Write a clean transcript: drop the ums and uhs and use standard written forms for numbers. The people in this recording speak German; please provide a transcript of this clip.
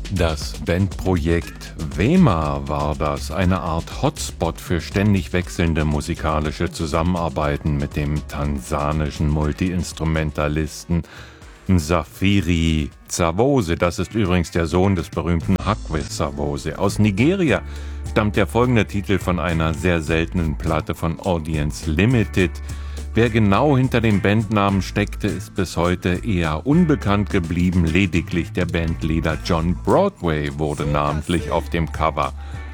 Das Bandprojekt Wema war das, eine Art Hotspot für ständig wechselnde musikalische Zusammenarbeiten mit dem tansanischen Multiinstrumentalisten Msafiri Zawose. Das ist übrigens der Sohn des berühmten Hakwe Zawose. Aus Nigeria stammt der folgende Titel von einer sehr seltenen Platte von Audience Limited. Wer genau hinter dem Bandnamen steckte, ist bis heute eher unbekannt geblieben. Lediglich der Bandleader John Broadway wurde namentlich auf dem Cover